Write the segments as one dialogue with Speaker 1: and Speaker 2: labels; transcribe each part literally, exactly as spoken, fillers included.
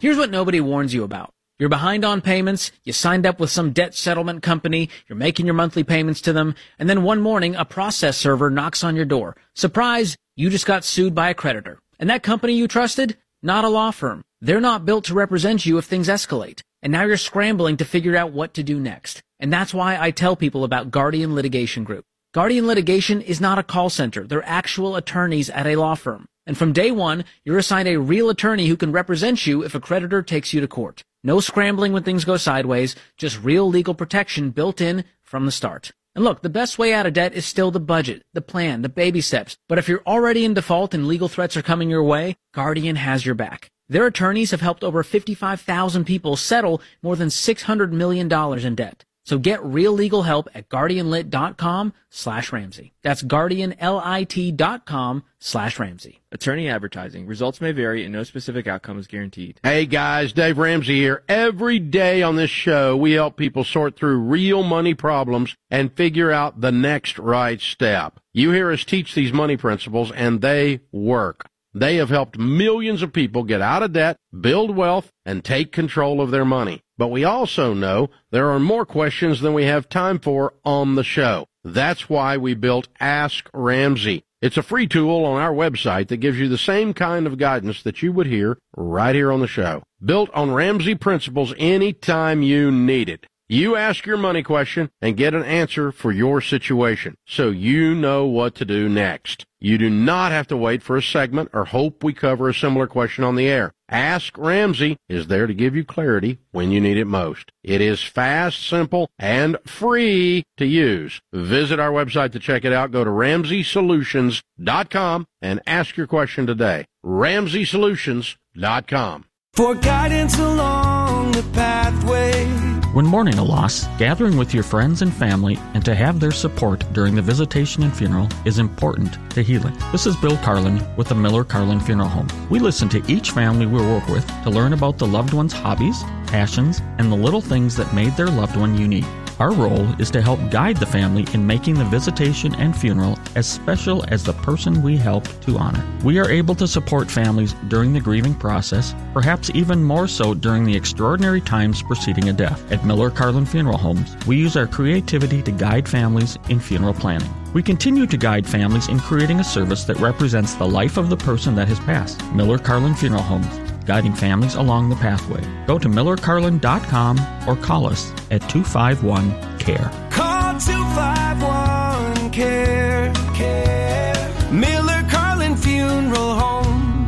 Speaker 1: Here's what nobody warns you about. You're behind on payments, you signed up with some debt settlement company, you're making your monthly payments to them, and then one morning a process server knocks on your door. Surprise, you just got sued by a creditor. And that company you trusted? Not a law firm. They're not built to represent you if things escalate. And now you're scrambling to figure out what to do next. And that's why I tell people about Guardian Litigation Group. Guardian Litigation is not a call center. They're actual attorneys at a law firm. And from day one, you're assigned a real attorney who can represent you if a creditor takes you to court. No scrambling when things go sideways, just real legal protection built in from the start. And look, the best way out of debt is still the budget, the plan, the baby steps. But if you're already in default and legal threats are coming your way, Guardian has your back. Their attorneys have helped over fifty-five thousand people settle more than six hundred million dollars in debt. So get real legal help at guardianlit.com slash Ramsey. That's guardianlit.com slash Ramsey.
Speaker 2: Attorney advertising. Results may vary and no specific outcome is guaranteed.
Speaker 3: Hey guys, Dave Ramsey here. Every day on this show, we help people sort through real money problems and figure out the next right step. You hear us teach these money principles and they work. They have helped millions of people get out of debt, build wealth, and take control of their money. But we also know there are more questions than we have time for on the show. That's why we built Ask Ramsey. It's a free tool on our website that gives you the same kind of guidance that you would hear right here on the show. Built on Ramsey principles anytime you need it. You ask your money question and get an answer for your situation, so you know what to do next. You do not have to wait for a segment or hope we cover a similar question on the air. Ask Ramsey is there to give you clarity when you need it most. It is fast, simple, and free to use. Visit our website to check it out. Go to ramsey solutions dot com and ask your question today. ramsey solutions dot com.
Speaker 4: For guidance along the pathway.
Speaker 5: When mourning a loss, gathering with your friends and family and to have their support during the visitation and funeral is important to healing. This is Bill Carlin with the Miller Carlin Funeral Home. We listen to each family we work with to learn about the loved one's hobbies, passions, and the little things that made their loved one unique. Our role is to help guide the family in making the visitation and funeral as special as the person we help to honor. We are able to support families during the grieving process, perhaps even more so during the extraordinary times preceding a death. At Miller Carlin Funeral Homes, we use our creativity to guide families in funeral planning. We continue to guide families in creating a service that represents the life of the person that has passed. Miller Carlin Funeral Homes, guiding families along the pathway. Go to miller carlin dot com or call us at two five one, C A R E.
Speaker 4: Call two five one, C A R E. C A R E. Miller Carlin Funeral Homes.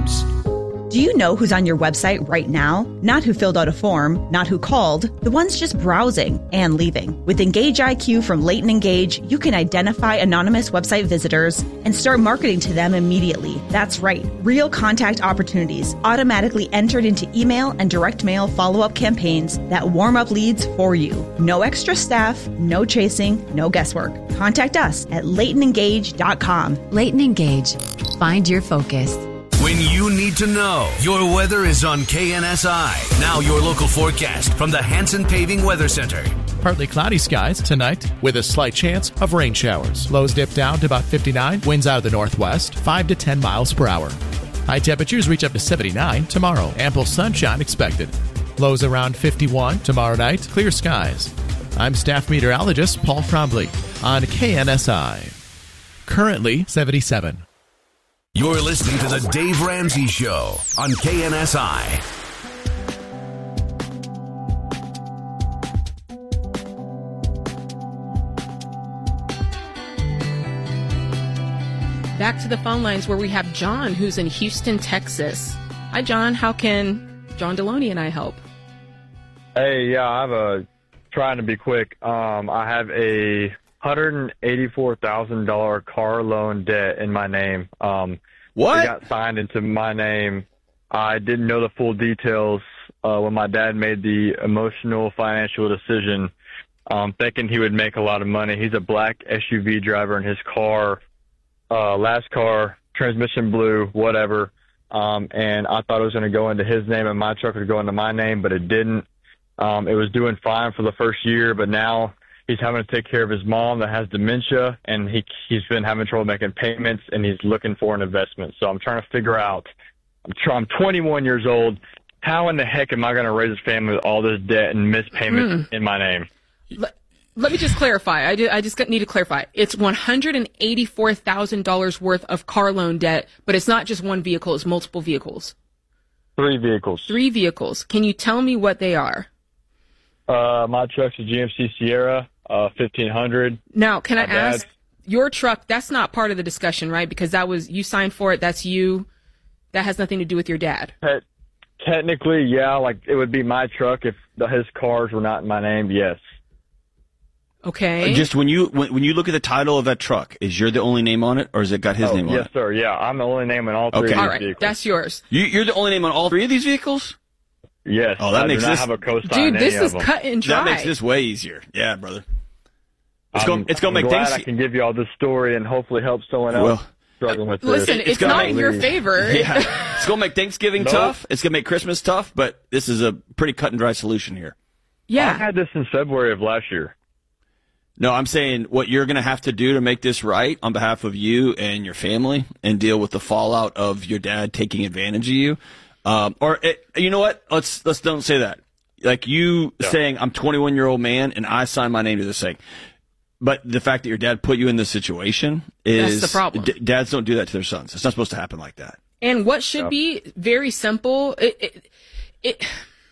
Speaker 6: Do you know who's on your website right now? Not who filled out a form, not who called, the ones just browsing and leaving. With Engage I Q from Leighton Engage, you can identify anonymous website visitors and start marketing to them immediately. That's right, real contact opportunities automatically entered into email and direct mail follow-up campaigns that warm up leads for you. No extra staff, no chasing, no guesswork. Contact us at leighton engage dot com.
Speaker 7: Leighton Engage. Find your focus.
Speaker 8: When you need to know, your weather is on K N S I. Now your local forecast from the Hanson Paving Weather Center.
Speaker 9: Partly cloudy skies tonight with a slight chance of rain showers. Lows dip down to about fifty-nine. Winds out of the northwest, five to ten miles per hour. High temperatures reach up to seventy-nine tomorrow. Ample sunshine expected. Lows around fifty-one tomorrow night. Clear skies. I'm staff meteorologist Paul Trombley on K N S I. Currently seventy-seven.
Speaker 8: You're listening to The Dave Ramsey Show on K N S I.
Speaker 10: Back to the phone lines where we have John, who's in Houston, Texas. Hi, John. How can John Deloney and I help?
Speaker 11: Hey, yeah, I have a, trying to be quick. Um, I have a one hundred eighty-four thousand dollars car loan debt in my name. Um,
Speaker 2: what?
Speaker 11: It got signed into my name. I didn't know the full details uh, when my dad made the emotional financial decision, um, thinking he would make a lot of money. He's a black S U V driver, and his car, uh, last car, transmission blew, whatever. Um, and I thought it was going to go into his name and my truck would go into my name, but it didn't. Um, it was doing fine for the first year, but now he's having to take care of his mom that has dementia, and he, he's been having trouble making payments, and he's looking for an investment. So I'm trying to figure out, I'm, try, I'm twenty-one years old, how in the heck am I going to raise a family with all this debt and missed payments
Speaker 10: Hmm.
Speaker 11: in my name?
Speaker 10: Let, let me just clarify. I, did, I just need to clarify. It's one hundred eighty-four thousand dollars worth of car loan debt, but it's not just one vehicle. It's multiple vehicles.
Speaker 11: Three vehicles.
Speaker 10: Three vehicles. Can you tell me what they are?
Speaker 11: Uh, my truck's a G M C Sierra, uh, fifteen hundred.
Speaker 10: Now, can I
Speaker 11: My dad's-
Speaker 10: ask, your truck, that's not part of the discussion, right? Because that was, you signed for it, that's you. That has nothing to do with your dad.
Speaker 11: Te- technically, yeah, like it would be my truck if the, his cars were not in my name, yes.
Speaker 10: Okay.
Speaker 12: Just when you when, when you look at the title of that truck, is you're the only name on it, or has it got his
Speaker 11: oh,
Speaker 12: name on
Speaker 11: yes,
Speaker 12: it?
Speaker 11: sir, yeah. I'm the only name in all three
Speaker 12: Okay.
Speaker 11: of these
Speaker 10: All right,
Speaker 11: vehicles.
Speaker 10: that's yours.
Speaker 12: You, you're the only name on all three of these vehicles?
Speaker 11: Yes.
Speaker 12: Oh, that
Speaker 11: I
Speaker 12: makes
Speaker 11: do not
Speaker 12: this
Speaker 11: have a co-sign
Speaker 10: Dude,
Speaker 11: in
Speaker 10: this
Speaker 11: any
Speaker 10: is
Speaker 11: of them.
Speaker 10: cut and dry.
Speaker 12: That makes this way easier. Yeah, brother. It's
Speaker 11: I'm,
Speaker 12: going it's going to
Speaker 11: I'm
Speaker 12: make
Speaker 11: glad
Speaker 12: things
Speaker 11: I can give you all this story and hopefully help someone else
Speaker 12: Well,
Speaker 11: struggling with this.
Speaker 10: Listen, it's,
Speaker 12: It's gonna
Speaker 10: not
Speaker 12: make
Speaker 10: in your
Speaker 11: me-
Speaker 10: favor.
Speaker 12: Yeah. It's going to make Thanksgiving
Speaker 11: Nope.
Speaker 12: tough. It's going to make Christmas tough, but this is a pretty cut and dry solution here.
Speaker 11: I
Speaker 10: Yeah.
Speaker 11: had this in February of last year.
Speaker 12: No, I'm saying what you're going to have to do to make this right on behalf of you and your family and deal with the fallout of your dad taking advantage of you. Um, or it, you know what? Let's let's don't say that. Like you
Speaker 11: Yeah.
Speaker 12: saying, I'm a twenty-one year old man and I signed my name to this thing. But the fact that your dad put you in this situation is
Speaker 10: That's the problem.
Speaker 12: D- dads don't do that to their sons. It's not supposed to happen like that.
Speaker 10: And what should be very simple, it, it, it,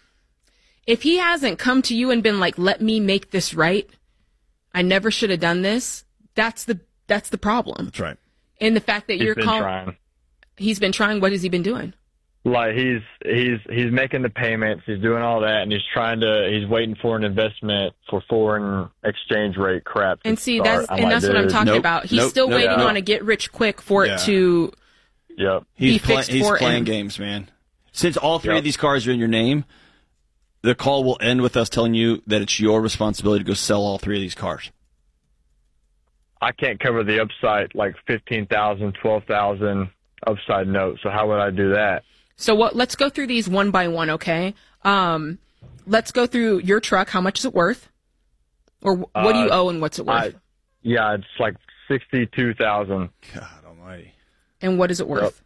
Speaker 10: if he hasn't come to you and been like, let me make this right, I never should have done this, that's the that's the problem.
Speaker 12: That's right.
Speaker 10: And the fact that
Speaker 11: He's
Speaker 10: you're
Speaker 11: been
Speaker 10: calling,
Speaker 11: trying.
Speaker 10: he's been trying, what has he been doing?
Speaker 11: Like he's he's he's making the payments, he's doing all that, and he's trying to he's waiting for an investment for foreign exchange rate crap. to
Speaker 10: And see,
Speaker 11: start.
Speaker 10: that's
Speaker 11: I'm
Speaker 10: and
Speaker 11: like,
Speaker 10: that's what I'm
Speaker 11: dude,
Speaker 10: talking
Speaker 12: Nope.
Speaker 10: about. He's
Speaker 12: Nope.
Speaker 10: still
Speaker 12: Nope.
Speaker 10: waiting
Speaker 11: Yeah.
Speaker 10: on a get rich quick for
Speaker 12: Yeah.
Speaker 10: it to
Speaker 11: Yep.
Speaker 12: He's,
Speaker 10: be fixed
Speaker 12: he's
Speaker 10: for
Speaker 12: playing
Speaker 10: him.
Speaker 12: games, man. Since all three
Speaker 11: Yep.
Speaker 12: of these cars are in your name, the call will end with us telling you that it's your responsibility to go sell all three of these cars.
Speaker 11: I can't cover the upside like fifteen thousand, twelve thousand upside note. So how would I do that?
Speaker 10: So what? Let's go through these one by one, okay? Um, let's go through your truck. How much is it worth? Or wh- what do you
Speaker 11: Uh,
Speaker 10: owe and what's it worth?
Speaker 11: I, yeah, it's like sixty-two thousand.
Speaker 12: God almighty.
Speaker 10: And what is it worth?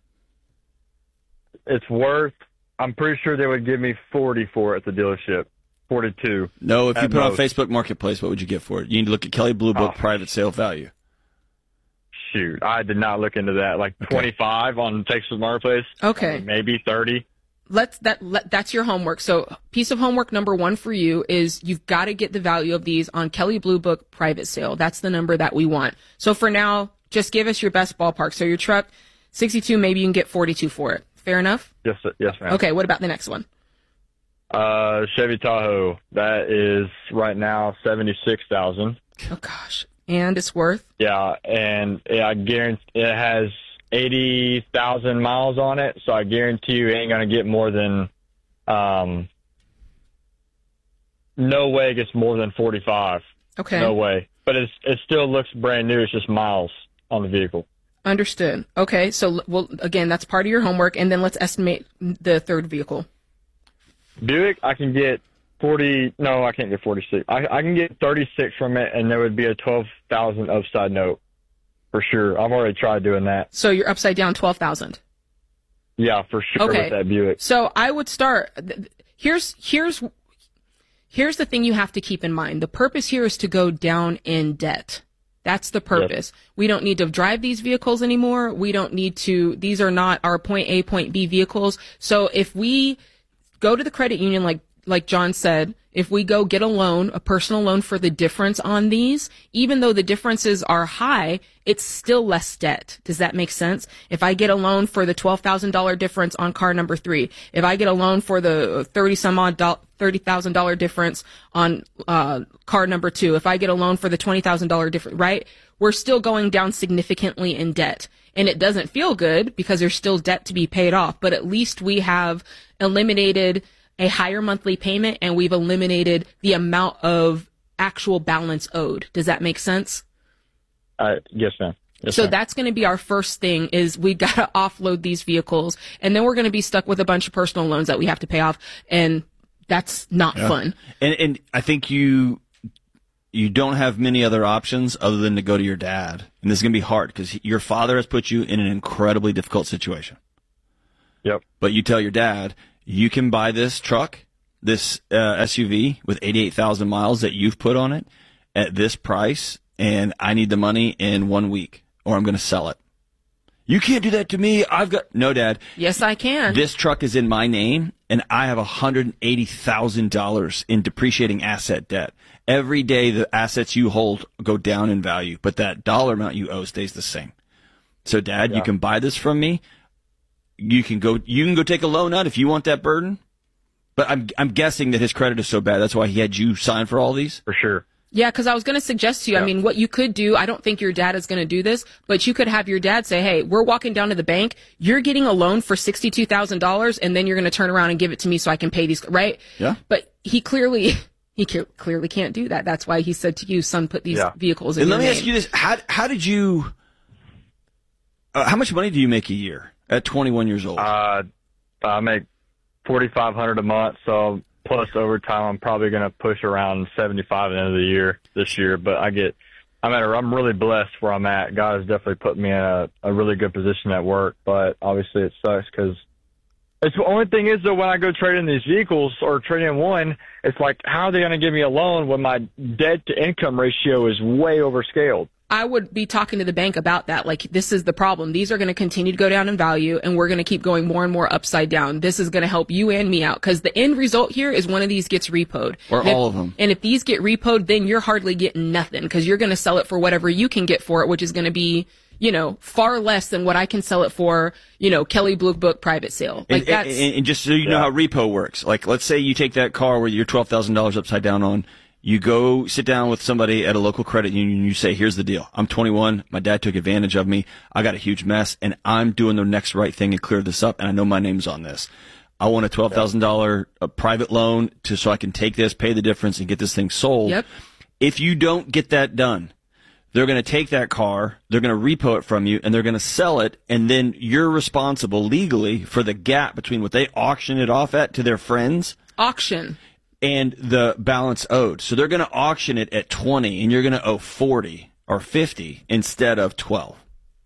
Speaker 11: It's worth. I'm pretty sure they would give me forty for it at the dealership. Forty-two.
Speaker 12: No, if you
Speaker 11: At
Speaker 12: put it on
Speaker 11: most.
Speaker 12: Facebook Marketplace, what would you get for it? You need to look at Kelly Blue Book
Speaker 11: Oh.
Speaker 12: private sale value.
Speaker 11: Shoot, I did not look into that. Like twenty-five on Facebook Marketplace.
Speaker 10: Okay.
Speaker 11: Maybe thirty.
Speaker 10: Let's that let, that's your homework. So piece of homework number one for you is you've got to get the value of these on Kelly Blue Book private sale. That's the number that we want. So for now, just give us your best ballpark. So your truck, sixty-two, maybe you can get forty-two for it. Fair enough?
Speaker 11: Yes, sir. Yes, ma'am.
Speaker 10: Okay, what about the next one?
Speaker 11: Uh, Chevy Tahoe. That is right now seventy-six thousand.
Speaker 10: Oh gosh. And it's worth?
Speaker 11: Yeah, and yeah, I guarantee it has eighty thousand miles on it, so I guarantee you it ain't gonna get more than, um, no way it gets more than forty-five.
Speaker 10: Okay.
Speaker 11: No way. But it's it still looks brand new. It's just miles on the vehicle.
Speaker 10: Understood. Okay, so well again, that's part of your homework, and then let's estimate the third vehicle.
Speaker 11: Buick, I can get forty. No, I can't get forty-six. I I can get thirty-six from it, and there would be a twelve thousand upside note for sure. I've already tried doing that.
Speaker 10: So you're upside down twelve thousand.
Speaker 11: Yeah, for sure
Speaker 10: Okay.
Speaker 11: with that Buick.
Speaker 10: So I would start. th- Here's here's here's the thing you have to keep in mind. The purpose here is to go down in debt. That's the purpose. We don't need to drive these vehicles anymore. We don't need to. These are not our point A, point B vehicles. So if we go to the credit union, like like John said, if we go get a loan, a personal loan for the difference on these, even though the differences are high, it's still less debt. Does that make sense? If I get a loan for the twelve thousand dollars difference on car number three, if I get a loan for the thirty some odd thirty thousand dollars difference on uh, car number two, if I get a loan for the twenty thousand dollars difference, right? We're still going down significantly in debt. And it doesn't feel good because there's still debt to be paid off, but at least we have eliminated a higher monthly payment and we've eliminated the amount of actual balance owed. Does that make sense?
Speaker 11: Uh, yes, ma'am. Yes,
Speaker 10: so
Speaker 11: ma'am.
Speaker 10: that's going to be our first thing is we got to offload these vehicles and then we're going to be stuck with a bunch of personal loans that we have to pay off. And that's not
Speaker 12: Yeah.
Speaker 10: fun.
Speaker 12: And and I think you you don't have many other options other than to go to your dad. And this is going to be hard because your father has put you in an incredibly difficult situation.
Speaker 11: Yep.
Speaker 12: But you tell your dad, You can buy this truck, this uh, S U V with eighty-eight thousand miles that you've put on it at this price, and I need the money in one week, or I'm going to sell it. You can't do that to me. I've got no, Dad.
Speaker 10: Yes, I can.
Speaker 12: This truck is in my name, and I have one hundred eighty thousand dollars in depreciating asset debt. Every day, the assets you hold go down in value, but that dollar amount you owe stays the same. So, Dad, yeah. you can buy this from me. You can go. You can go take a loan out if you want that burden. But I'm I'm guessing that his credit is so bad that's why he had you sign for all these.
Speaker 11: For sure.
Speaker 10: Yeah, because I was going to suggest to you, yeah. I mean, what you could do, I don't think your dad is going to do this, but you could have your dad say, hey, we're walking down to the bank, you're getting a loan for sixty-two thousand dollars, and then you're going to turn around and give it to me so I can pay these, right?
Speaker 12: Yeah.
Speaker 10: But he clearly, he clearly can't do that. That's why he said to you, son, put these yeah. vehicles in
Speaker 12: and
Speaker 10: your
Speaker 12: let me
Speaker 10: name.
Speaker 12: ask you this, how, how did you, uh, how much money do you make a year at twenty-one years old?
Speaker 11: Uh, I make forty-five hundred dollars a month, so plus overtime, I'm probably going to push around seventy-five at the end of the year this year. But I get, I'm at, a, I'm really blessed where I'm at. God has definitely put me in a, a really good position at work. But obviously, it sucks because it's the only thing is though when I go trade in these vehicles or trade in one, it's like how are they going to give me a loan when my debt to income ratio is way overscaled?
Speaker 10: I would be talking to the bank about that. Like, this is the problem. These are going to continue to go down in value, and we're going to keep going more and more upside down. This is going to help you and me out, because the end result here is one of these gets repoed.
Speaker 12: Or
Speaker 10: and
Speaker 12: all
Speaker 10: if,
Speaker 12: of them.
Speaker 10: And if these get repoed, then you're hardly getting nothing, because you're going to sell it for whatever you can get for it, which is going to be, you know, far less than what I can sell it for, you know, Kelley Blue Book private sale. Like,
Speaker 12: and,
Speaker 10: that's.
Speaker 12: And, and just so you know
Speaker 11: yeah.
Speaker 12: how repo works, like, let's say you take that car where you're twelve thousand dollars upside down on. You go sit down with somebody at a local credit union and you say, here's the deal. I'm twenty-one. My dad took advantage of me. I got a huge mess and I'm doing the next right thing and clear this up. And I know my name's on this. I want a twelve thousand dollars a private loan to, so I can take this, pay the difference and get this thing sold.
Speaker 10: Yep.
Speaker 12: If you don't get that done, they're going to take that car, they're going to repo it from you, and they're going to sell it. And then you're responsible legally for the gap between what they auction it off at to their friends.
Speaker 10: Auction.
Speaker 12: And the balance owed. So they're going to auction it at twenty and you're going to owe forty or fifty instead of twelve.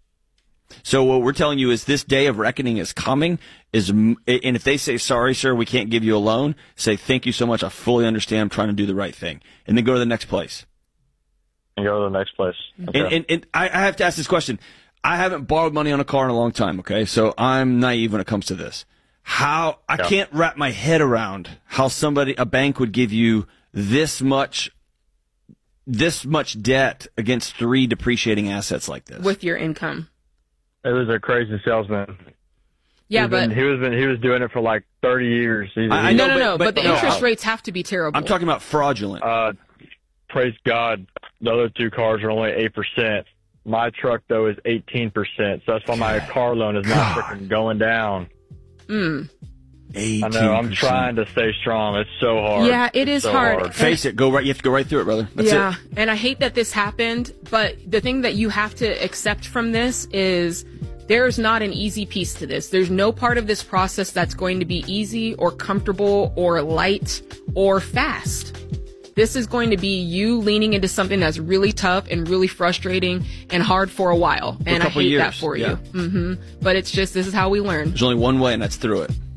Speaker 12: So what we're telling you is this day of reckoning is coming. Is and if they say, sorry, sir, we can't give you a loan, say, thank you so much. I fully understand. I'm trying to do the right thing. And then go to the next place.
Speaker 11: And go to the next place. Okay.
Speaker 12: And, and, and I, I have to ask this question. I haven't borrowed money on a car in a long time, okay? So I'm naive when it comes to this. How I yeah. can't wrap my head around how somebody, a bank would give you this much, this much debt against three depreciating assets like this
Speaker 10: with your income.
Speaker 11: It was a crazy salesman.
Speaker 10: Yeah,
Speaker 11: He's
Speaker 10: but
Speaker 11: been, he was been, he was doing it for like thirty years. He's,
Speaker 12: I, I
Speaker 11: he's,
Speaker 12: know,
Speaker 10: no, no,
Speaker 12: but,
Speaker 10: no.
Speaker 12: But,
Speaker 10: but the
Speaker 12: no,
Speaker 10: interest
Speaker 12: no.
Speaker 10: rates have to be terrible.
Speaker 12: I'm talking about fraudulent.
Speaker 11: Uh, praise God, the other two cars are only eight percent. My truck though is eighteen percent. So that's why my car loan is not freaking going down.
Speaker 10: Mm.
Speaker 12: eighteen percent.
Speaker 11: I know. I'm trying to stay strong. It's so hard.
Speaker 10: Yeah, it
Speaker 11: it's
Speaker 10: is
Speaker 11: so
Speaker 10: hard.
Speaker 11: hard.
Speaker 12: Face it. Go right. You have to go right through it, brother. That's
Speaker 10: yeah,
Speaker 12: it.
Speaker 10: and I hate that this happened, but the thing that you have to accept from this is there's not an easy piece to this. There's no part of this process that's going to be easy or comfortable or light or fast. This is going to be you leaning into something that's really tough and really frustrating and hard for a while.
Speaker 12: For
Speaker 10: and
Speaker 12: a
Speaker 10: I hate
Speaker 12: years.
Speaker 10: that for
Speaker 12: yeah.
Speaker 10: you. Mm-hmm. But it's just, this is how we learn.
Speaker 12: There's only one way, and that's through it.